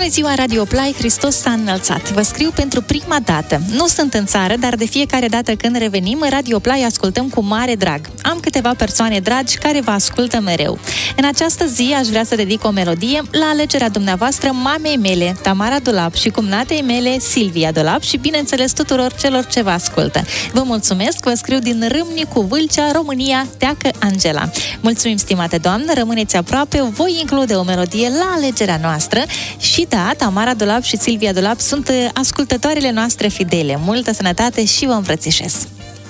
ziua, Radio Play, Hristos s-a înălțat. Vă scriu pentru prima dată. Nu sunt în țară, dar de fiecare dată când revenim, Radio Play ascultăm cu mare drag. Am câteva persoane dragi care vă ascultă mereu. În această zi aș vrea să dedic o melodie la alegerea dumneavoastră mamei mele, Tamara Dulap, și cumnatei mele, Silvia Dulap, și bineînțeles tuturor celor ce vă ascultă. Vă mulțumesc, vă scriu din Râmnicu, Vâlcea, România, Teacă Angela. Mulțumim, stimată doamnă, rămâneți aproape, voi include o melodie la alegerea noastră. Și da, Tamara Dulap și Silvia Dulap sunt ascultătoarele noastre fidele. Multă sănătate și vă îmbrățișez!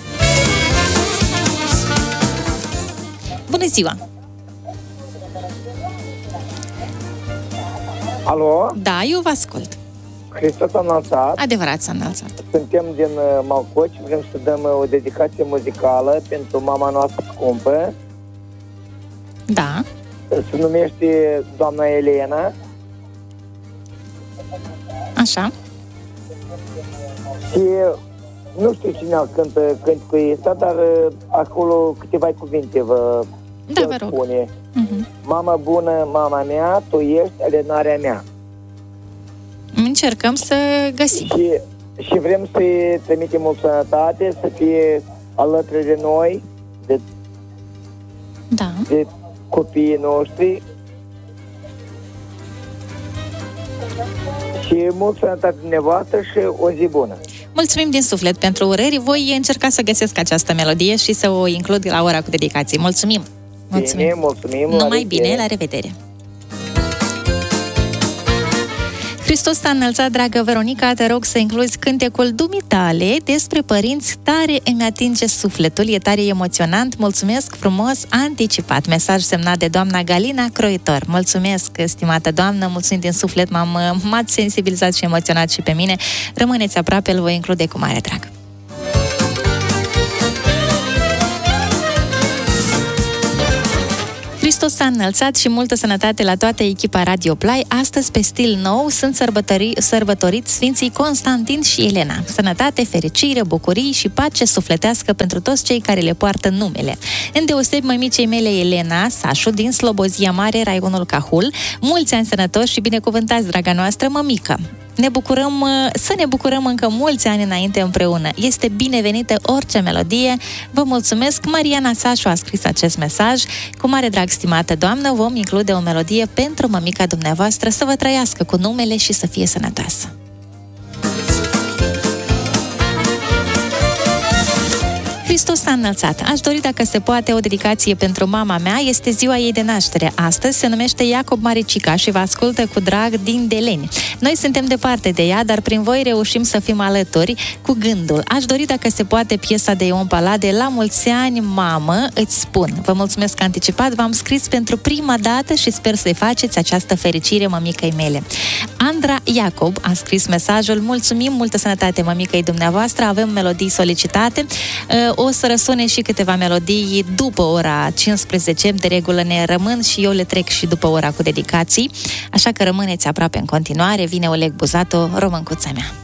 Bună ziua! Alo? Da, eu vă ascult. Hristos a înălțat. Adevărat, s-a înălțat. Suntem din Malcoci, vrem să dăm o dedicație muzicală pentru mama noastră scumpă. Da. Se numește doamna Elena. Așa. Și nu știu cine cântă cânticul ăsta, dar acolo câteva cuvinte vă spune. Mama bună, mama mea, tu ești alenarea mea. Încercăm să găsim. Și vrem să-i trimitem o sănătate, să fie alături de noi, de copiii noștri. Și mult sănătate dumneavoastră și o zi bună. Mulțumim din suflet pentru urări. Voi încerca să găsesc această melodie și să o includ la ora cu dedicații. Mulțumim! Bine, mulțumim! Numai bine, la revedere! Hristos s-a înălțat, dragă Veronica, te rog să incluzi cântecul dumitale despre părinți, tare îmi atinge sufletul, e tare emoționant, mulțumesc frumos, anticipat, mesaj semnat de doamna Galina Croitor. Mulțumesc, stimată doamnă, mulțumim din suflet, m-ați sensibilizat și emoționat și pe mine, rămâneți aproape, îl voi include cu mare drag. Hristos s-a înălțat și multă sănătate la toată echipa Radio Play. Astăzi, pe stil nou, sunt sărbătoriți Sfinții Constantin și Elena. Sănătate, fericire, bucurii și pace sufletească pentru toți cei care le poartă numele. Îndeosebi mămicei mele Elena Sașu din Slobozia Mare, raionul Cahul. Mulți ani sănătoși și binecuvântați, draga noastră mămică. Să ne bucurăm încă mulți ani înainte împreună. Este binevenită orice melodie. Vă mulțumesc. Mariana Sașu a scris acest mesaj. Cu mare drag, stimată doamnă, vom include o melodie pentru mămica dumneavoastră, să vă trăiască cu numele și să fie sănătoasă. Hristos s-a înălțat. Aș dori, dacă se poate, o dedicație pentru mama mea. Este ziua ei de naștere. Astăzi se numește Iacob Maricica și vă ascultă cu drag din Deleni. Noi suntem departe de ea, dar prin voi reușim să fim alături cu gândul. Aș dori, dacă se poate, piesa de Ion Palade, La mulți ani, mamă, îți spun. Vă mulțumesc anticipat, v-am scris pentru prima dată și sper să-i faceți această fericire mămicăi mele. Andra Iacob a scris mesajul. Mulțumim, multă sănătate mămicăi dumneavoastră, avem melodii solicitate. O să răsune și câteva melodii după ora 15, de regulă ne rămân și eu le trec și după ora cu dedicații, așa că rămâneți aproape în continuare. Vine Oleg Buzatu, Româncuța mea.